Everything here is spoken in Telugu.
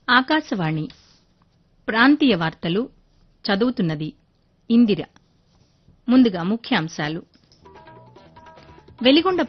ఆకాశవాణి ప్రాంతీయ వార్తలు చదువుతున్నది ఇందిర. ముందుగా ముఖ్యాంశాలు. వెలిగొండ